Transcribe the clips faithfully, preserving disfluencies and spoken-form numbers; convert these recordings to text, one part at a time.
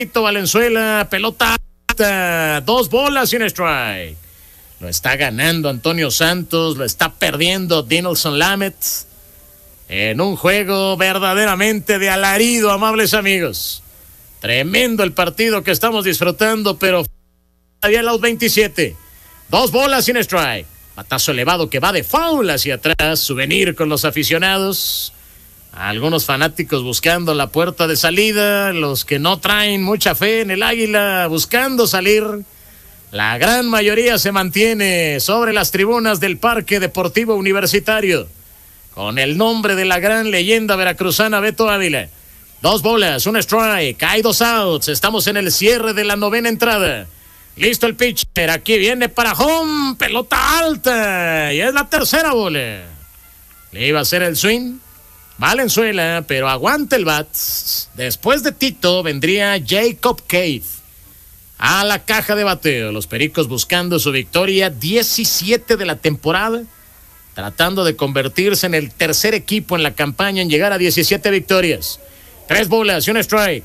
Valenzuela, pelota alta, dos bolas y un strike. Lo está ganando Antonio Santos, lo está perdiendo Dinelson Lamet. En un juego verdaderamente de alarido, amables amigos. Tremendo el partido que estamos disfrutando, pero había el out veintisiete. Dos bolas y un strike. Batazo elevado que va de foul hacia atrás. Souvenir con los aficionados. Algunos fanáticos buscando la puerta de salida. Los que no traen mucha fe en el Águila buscando salir. La gran mayoría se mantiene sobre las tribunas del Parque Deportivo Universitario. Con el nombre de la gran leyenda veracruzana Beto Ávila. Dos bolas, un strike, hay dos outs. Estamos en el cierre de la novena entrada. Listo el pitcher, aquí viene para home, pelota alta. Y es la tercera bola. Le iba a hacer el swing Valenzuela, pero aguanta el bat. Después de Tito vendría Jacob Cave a la caja de bateo. Los Pericos buscando su victoria diecisiete de la temporada. Tratando de convertirse en el tercer equipo en la campaña en llegar a diecisiete victorias. Tres bolas y un strike.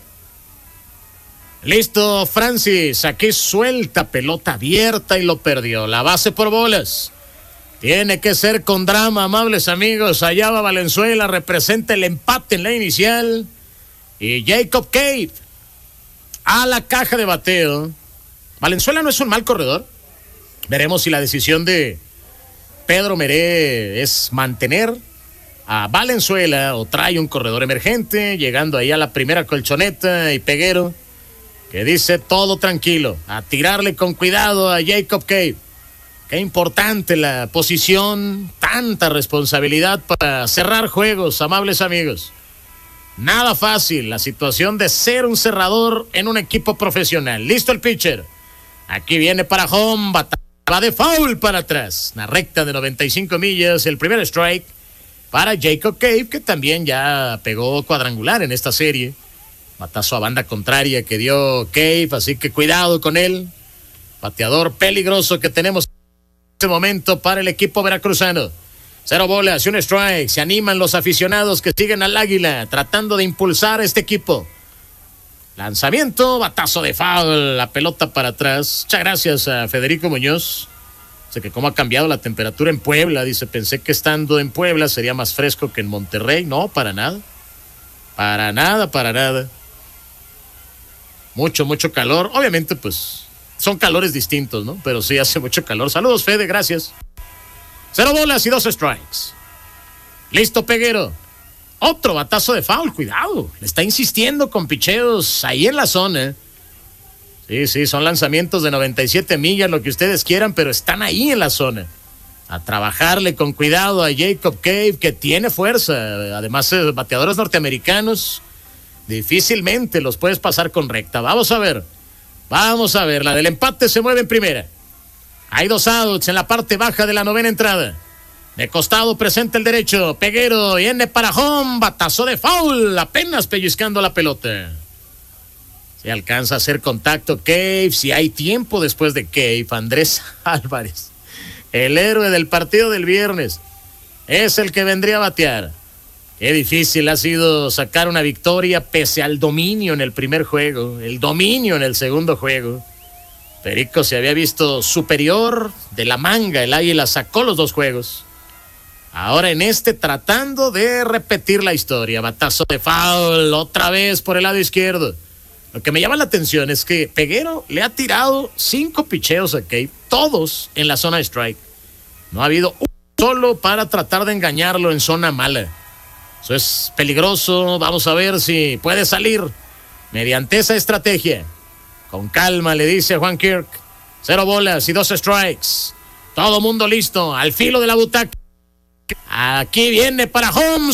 Listo, Francis. Aquí suelta, pelota abierta y lo perdió. La base por bolas. Tiene que ser con drama, amables amigos. Allá va Valenzuela, representa el empate en la inicial. Y Jacob Cave a la caja de bateo. Valenzuela no es un mal corredor. Veremos si la decisión de Pedro Meré es mantener a Valenzuela o trae un corredor emergente, llegando ahí a la primera colchoneta y Peguero, que dice todo tranquilo, a tirarle con cuidado a Jacob Cave. Qué importante la posición, tanta responsabilidad para cerrar juegos, amables amigos. Nada fácil la situación de ser un cerrador en un equipo profesional. Listo el pitcher. Aquí viene para home, batalla. Va de foul para atrás. Una recta de noventa y cinco millas. El primer strike para Jacob Cave, que también ya pegó cuadrangular en esta serie. Batazo a banda contraria que dio Cave, así que cuidado con él. Bateador peligroso que tenemos en este momento para el equipo veracruzano. Cero bolas y un strike. Se animan los aficionados que siguen al Águila, tratando de impulsar a este equipo. Lanzamiento, batazo de foul, la pelota para atrás. Muchas gracias a Federico Muñoz. Sé que cómo ha cambiado la temperatura en Puebla. Dice, pensé que estando en Puebla sería más fresco que en Monterrey. No, para nada. Para nada, para nada. Mucho, mucho calor. Obviamente, pues, son calores distintos, ¿no? Pero sí hace mucho calor. Saludos, Fede, gracias. Cero bolas y dos strikes. Listo, Peguero. Otro batazo de foul, cuidado. Le está insistiendo con picheos ahí en la zona. Sí, sí, son lanzamientos de noventa y siete millas, lo que ustedes quieran, pero están ahí en la zona. A trabajarle con cuidado a Jacob Cave, que tiene fuerza. Además, eh, bateadores norteamericanos, difícilmente los puedes pasar con recta. Vamos a ver. Vamos a ver. La del empate se mueve en primera. Hay dos outs en la parte baja de la novena entrada. De costado presenta el derecho, Peguero, viene para home, batazo de foul, apenas pellizcando la pelota. Se alcanza a hacer contacto Cave, si hay tiempo después de Cave. Andrés Álvarez, el héroe del partido del viernes, es el que vendría a batear. Qué difícil ha sido sacar una victoria pese al dominio en el primer juego, el dominio en el segundo juego. Perico se había visto superior de la manga, el Águila sacó los dos juegos. Ahora en este tratando de repetir la historia. Batazo de foul otra vez por el lado izquierdo. Lo que me llama la atención es que Peguero le ha tirado cinco picheos a Cave, todos en la zona de strike. No ha habido un solo para tratar de engañarlo en zona mala. Eso es peligroso. Vamos a ver si puede salir mediante esa estrategia. Con calma, le dice Juan Kirk. Cero bolas y dos strikes. Todo mundo listo, al filo de la butaca. Aquí viene para home.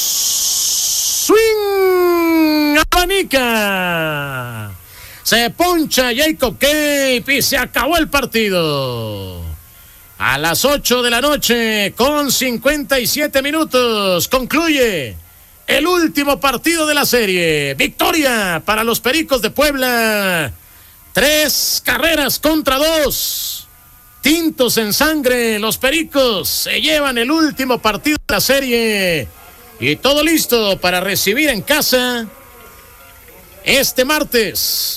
Swing. Abanica. Se poncha Jacob Cave y se acabó el partido. A las ocho de la noche con cincuenta y siete minutos concluye el último partido de la serie. Victoria para los Pericos de Puebla. Tres carreras contra dos. Tintos en sangre, los Pericos se llevan el último partido de la serie y todo listo para recibir en casa este martes